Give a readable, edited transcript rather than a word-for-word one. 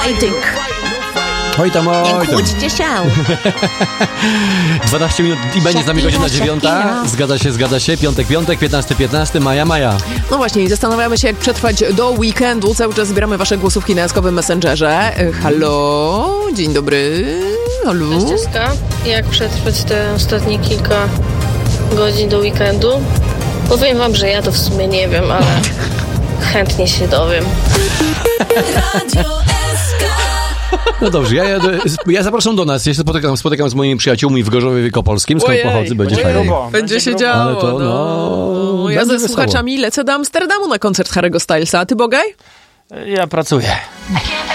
Oj tam. Nie kłóćcie się. 12 minut i będzie z nami godzina 9. Zgadza się. Piątek, 15 maja. No właśnie, i zastanawiamy się, jak przetrwać do weekendu. Cały czas zbieramy wasze głosówki na jaskowym Messengerze. Halo, dzień dobry. Halo. Cześć, Czeska. Jak przetrwać te ostatnie kilka godzin do weekendu? Powiem wam, że ja to w sumie nie wiem, ale chętnie się dowiem. No dobrze, ja zapraszam do nas. Ja się spotykam z moimi przyjaciółmi w Gorzowie Wielkopolskim, skąd pochodzę, będzie fajnie. Będzie się działo. Ale to, ja będzie ze słuchaczami lecę do Amsterdamu na koncert Harry'ego Stylesa. A ty, Bogaj? Ja pracuję.